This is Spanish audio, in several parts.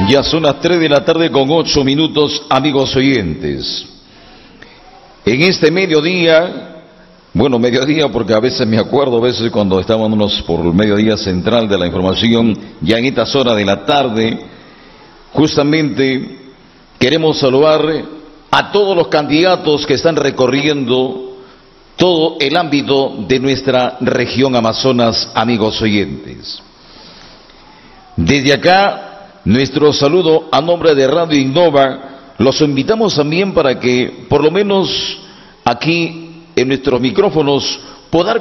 Ya son las 3 de la tarde con 8 minutos, amigos oyentes. En este mediodía, bueno, mediodía porque a veces me acuerdo, a veces cuando estábamos por el mediodía central de la información, ya en estas horas de la tarde, justamente queremos saludar a todos los candidatos que están recorriendo todo el ámbito de nuestra región Amazonas, amigos oyentes. Desde acá, nuestro saludo a nombre de Radio Innova, los invitamos también para que, por lo menos aquí en nuestros micrófonos, poder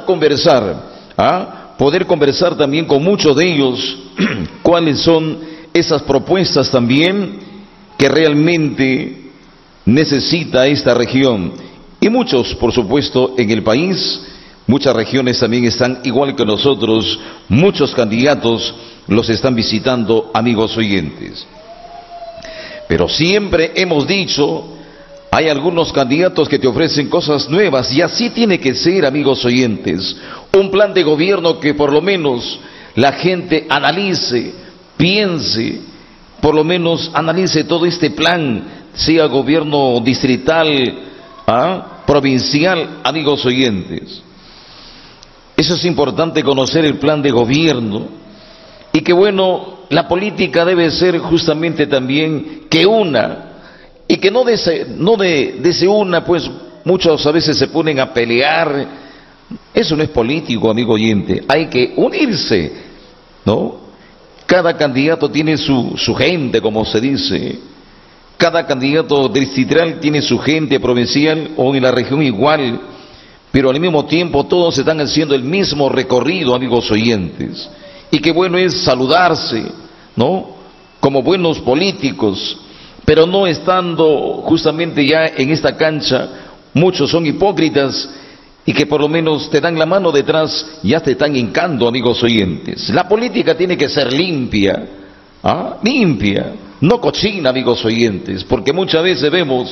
conversar también con muchos de ellos, cuáles son esas propuestas también que realmente necesita esta región. Y muchos, por supuesto, en el país, muchas regiones también están igual que nosotros, muchos candidatos los están visitando, amigos oyentes. Pero siempre hemos dicho, hay algunos candidatos que te ofrecen cosas nuevas, y así tiene que ser, amigos oyentes. Un plan de gobierno que por lo menos la gente analice, piense, por lo menos analice todo este plan, sea gobierno distrital, provincial, amigos oyentes. Eso es importante, conocer el plan de gobierno. Y que bueno, la política debe ser justamente también que una, y que no desde una, pues muchos a veces se ponen a pelear. Eso no es político, amigo oyente, hay que unirse, ¿no? Cada candidato tiene su gente, como se dice, cada candidato distrital tiene su gente, provincial o en la región igual, pero al mismo tiempo todos están haciendo el mismo recorrido, amigos oyentes. Y qué bueno es saludarse, ¿no? Como buenos políticos, pero no estando justamente ya en esta cancha, muchos son hipócritas y que por lo menos te dan la mano detrás, ya te están hincando, amigos oyentes. La política tiene que ser limpia, limpia, no cochina, amigos oyentes, porque muchas veces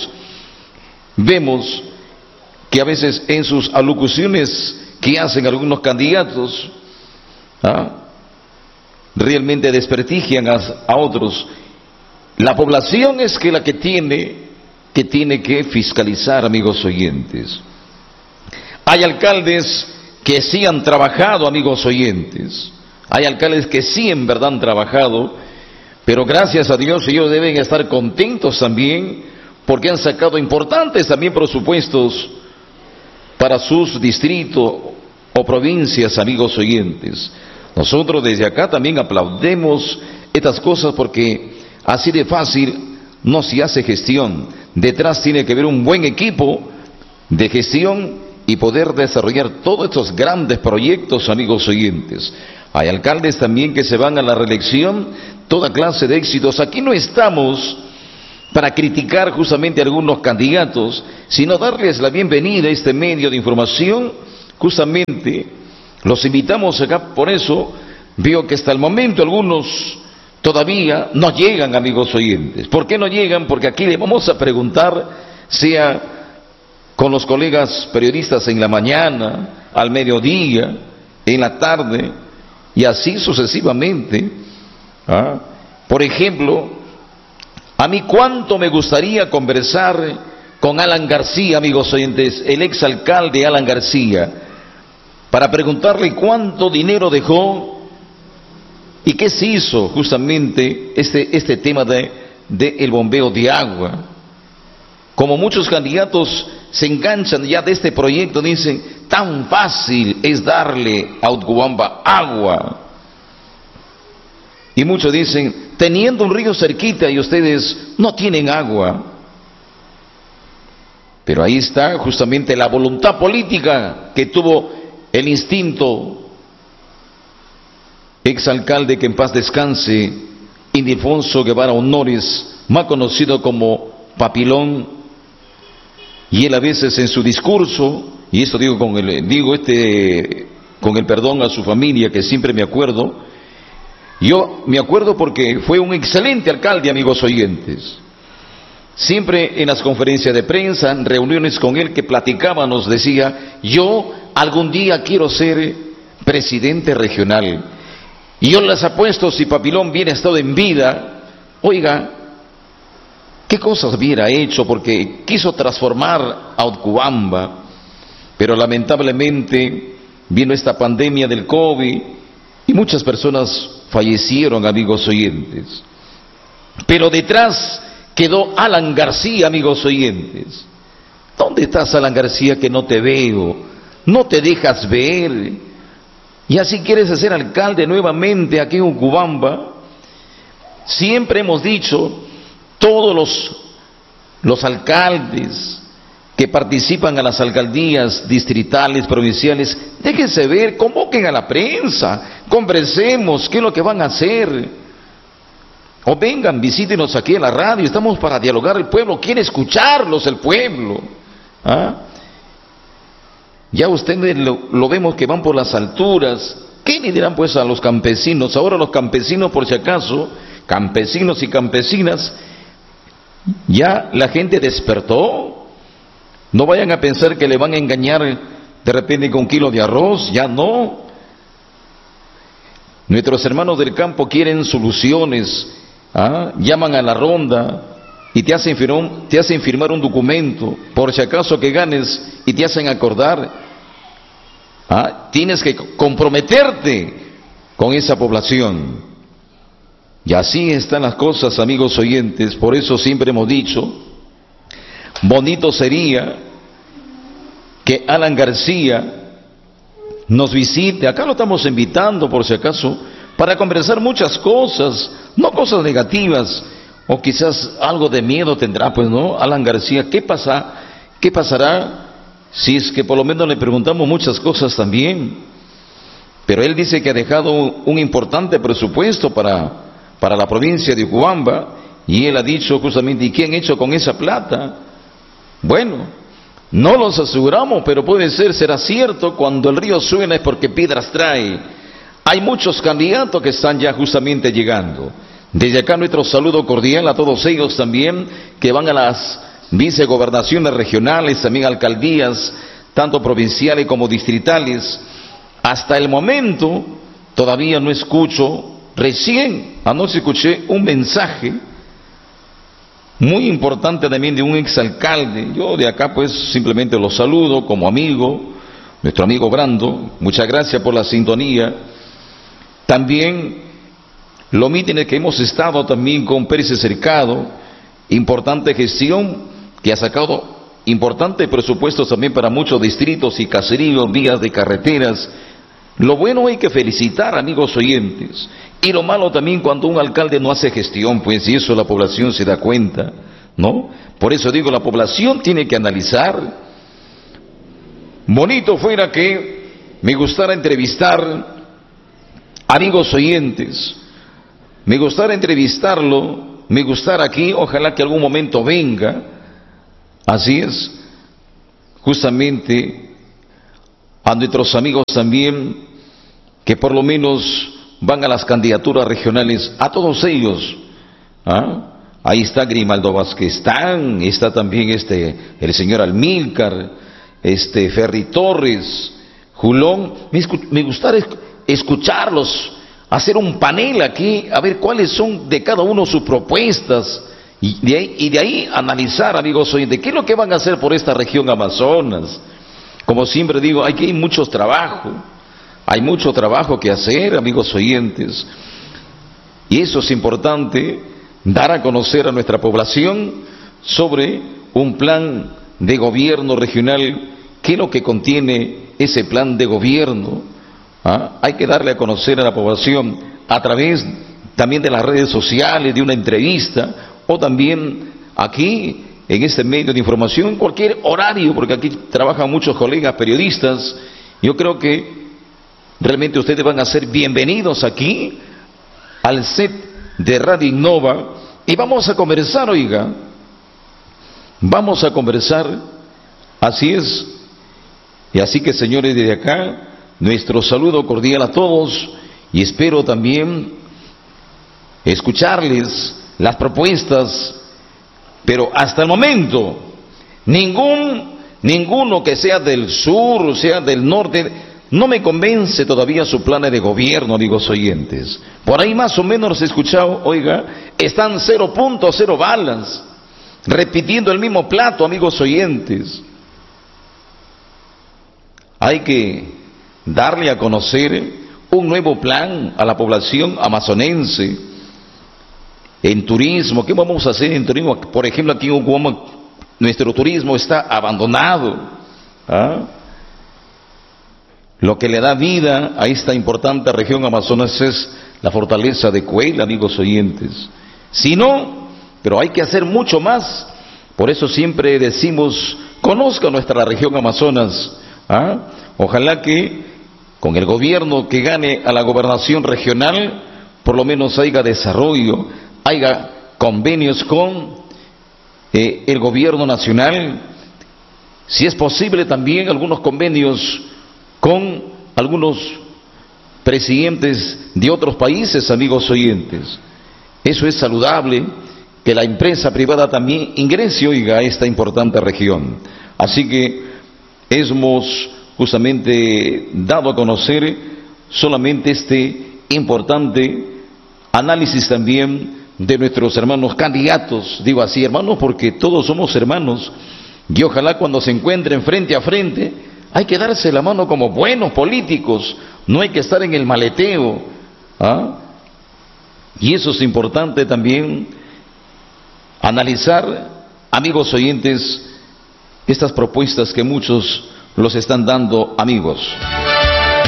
vemos que a veces en sus alocuciones que hacen algunos candidatos, realmente desprestigian a otros. La población es la que tiene que fiscalizar, amigos oyentes. Hay alcaldes que sí han trabajado, amigos oyentes. Hay alcaldes que sí en verdad han trabajado, pero gracias a Dios ellos deben estar contentos también, porque han sacado importantes también presupuestos para sus distritos o provincias, amigos oyentes. Nosotros desde acá también aplaudemos estas cosas, porque así de fácil no se hace gestión. Detrás tiene que haber un buen equipo de gestión y poder desarrollar todos estos grandes proyectos, amigos oyentes. Hay alcaldes también que se van a la reelección, toda clase de éxitos. Aquí no estamos para criticar justamente a algunos candidatos, sino darles la bienvenida a este medio de información. Justamente los invitamos acá, por eso veo que hasta el momento algunos todavía no llegan, amigos oyentes. ¿Por qué no llegan? Porque aquí le vamos a preguntar, sea con los colegas periodistas en la mañana, al mediodía, en la tarde, y así sucesivamente. Por ejemplo, a mí cuánto me gustaría conversar con Alan García, amigos oyentes, el exalcalde Alan García, para preguntarle cuánto dinero dejó y qué se hizo justamente este tema de el bombeo de agua. Como muchos candidatos se enganchan ya de este proyecto, dicen, tan fácil es darle a Utcubamba agua. Y muchos dicen, teniendo un río cerquita y ustedes no tienen agua. Pero ahí está justamente la voluntad política que tuvo el instinto exalcalde, que en paz descanse, Ildefonso Guevara Honores, más conocido como Papilón. Y él a veces en su discurso, y esto digo con el perdón a su familia, que siempre me acuerdo, yo me acuerdo porque fue un excelente alcalde, amigos oyentes. Siempre en las conferencias de prensa, en reuniones con él que platicaba, nos decía, yo algún día quiero ser presidente regional. Y yo les apuesto, si Papilón hubiera estado en vida, Oiga, ¿qué cosas hubiera hecho? Porque quiso transformar a Utcubamba, pero lamentablemente vino esta pandemia del COVID y muchas personas fallecieron, amigos oyentes. Pero detrás quedó Alan García, amigos oyentes. ¿Dónde estás, Alan García, que no te veo? No te dejas ver. Y así quieres ser alcalde nuevamente aquí en Utcubamba. Siempre hemos dicho, todos los alcaldes que participan a las alcaldías distritales, provinciales, déjense ver, convoquen a la prensa, conversemos, qué es lo que van a hacer. O vengan, visítenos aquí en la radio, estamos para dialogar, el pueblo quiere escucharlos, el pueblo. ¿Ah? Ya ustedes lo vemos que van por las alturas. ¿Qué le dirán pues a los campesinos? Ahora los campesinos, por si acaso, campesinos y campesinas, ya la gente despertó. No vayan a pensar que le van a engañar de repente con un kilo de arroz, ya no. Nuestros hermanos del campo quieren soluciones. Llaman a la ronda y te hacen firmar un documento, por si acaso que ganes, y te hacen acordar. Tienes que comprometerte con esa población. Y así están las cosas, amigos oyentes. Por eso siempre hemos dicho, bonito sería que Alan García nos visite. Acá lo estamos invitando, por si acaso, para conversar muchas cosas, no cosas negativas, o quizás algo de miedo tendrá, pues no, Alan García. ¿Qué pasará si es que por lo menos le preguntamos muchas cosas también? Pero él dice que ha dejado un importante presupuesto para la provincia de Utcubamba, y él ha dicho justamente, ¿y qué han hecho con esa plata? Bueno, no los aseguramos, pero será cierto. Cuando el río suena es porque piedras trae. Hay muchos candidatos que están ya justamente llegando. Desde acá nuestro saludo cordial a todos ellos también, que van a las vicegobernaciones regionales, también alcaldías, tanto provinciales como distritales. Hasta el momento todavía no escucho, recién anoche escuché un mensaje muy importante también de un exalcalde. Yo de acá pues simplemente lo saludo como amigo, nuestro amigo Brando, muchas gracias por la sintonía. También los mítines que hemos estado también con Pérez Cercado, importante gestión que ha sacado importantes presupuestos también para muchos distritos y caseríos, vías de carreteras. Lo bueno hay que felicitar, amigos oyentes, y lo malo también cuando un alcalde no hace gestión, pues, y eso la población se da cuenta, ¿no? Por eso digo, la población tiene que analizar. Bonito fuera que me gustara entrevistar, amigos oyentes, me gustara entrevistarlo, me gustara aquí, ojalá que algún momento venga, así es, justamente a nuestros amigos también, que por lo menos van a las candidaturas regionales, a todos ellos. Ahí está Grimaldo Vázquez, está también el señor Almílcar, Ferry Torres, Julón. Me gustaría escucharlos, hacer un panel aquí, a ver cuáles son de cada uno sus propuestas, y de ahí analizar, amigos oyentes, qué es lo que van a hacer por esta región Amazonas. Como siempre digo, hay mucho trabajo que hacer, amigos oyentes, y eso es importante, dar a conocer a nuestra población sobre un plan de gobierno regional. ¿Qué es lo que contiene ese plan de gobierno? Hay que darle a conocer a la población a través también de las redes sociales, de una entrevista, o también aquí en este medio de información, en cualquier horario, porque aquí trabajan muchos colegas periodistas. Yo creo que realmente ustedes van a ser bienvenidos aquí al set de Radio Innova, y vamos a conversar, oiga, vamos a conversar, así es. Y así que, señores, desde acá nuestro saludo cordial a todos, y espero también escucharles las propuestas. Pero hasta el momento ninguno que sea del sur, o sea del norte, No me convence todavía su plan de gobierno, amigos oyentes. Por ahí más o menos he escuchado, oiga, están 0.0 balas, repitiendo el mismo plato, amigos oyentes. Hay que darle a conocer un nuevo plan a la población amazonense en turismo. ¿Qué vamos a hacer en turismo? Por ejemplo, aquí en Ucuama nuestro turismo está abandonado. Lo que le da vida a esta importante región Amazonas es la fortaleza de Cuellar, amigos oyentes. Si no, pero hay que hacer mucho más. Por eso siempre decimos, conozca nuestra región Amazonas. Ojalá que con el gobierno que gane a la gobernación regional, por lo menos haya desarrollo, haya convenios con el gobierno nacional, si es posible también algunos convenios con algunos presidentes de otros países, amigos oyentes. Eso es saludable, que la empresa privada también ingrese, oiga, a esta importante región. Así que hemos justamente dado a conocer solamente este importante análisis también de nuestros hermanos candidatos. Digo así, hermanos, porque todos somos hermanos, y ojalá cuando se encuentren frente a frente, hay que darse la mano como buenos políticos, no hay que estar en el maleteo. Y eso es importante también, analizar, amigos oyentes, estas propuestas que muchos los están dando, amigos.